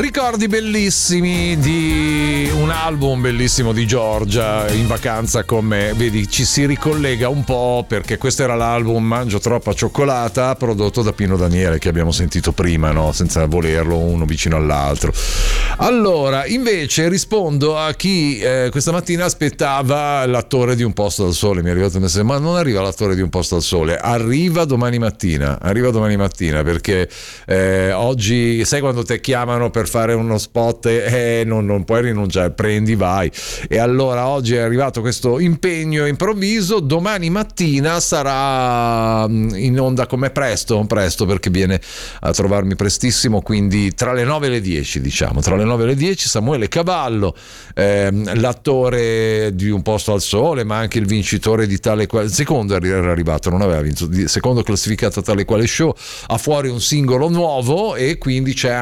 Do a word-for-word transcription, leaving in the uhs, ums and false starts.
Ricordi bellissimi di un album bellissimo di Giorgia, In vacanza con me. Vedi, ci si ricollega un po' perché questo era l'album Mangio troppa cioccolata, prodotto da Pino Daniele, che abbiamo sentito prima, no? Senza volerlo, uno vicino all'altro. Allora, invece rispondo a chi eh, questa mattina aspettava l'attore di Un posto al sole. Mi è arrivato un messaggio, ma non arriva l'attore di Un posto al sole, arriva domani mattina, arriva domani mattina perché eh, oggi, sai quando te chiamano per fare uno spot e eh, non, non puoi rinunciare, prendi, vai. E allora oggi è arrivato questo impegno improvviso, domani mattina sarà in onda come presto, presto perché viene a trovarmi prestissimo, quindi tra le nove e le dieci, diciamo, tra le nove e le dieci, Samuele Cavallo, ehm, l'attore di Un posto al sole, ma anche il vincitore di Tale Quale, il secondo era arrivato, non aveva vinto, secondo classificato a Tale Quale Show, ha fuori un singolo nuovo e quindi c'è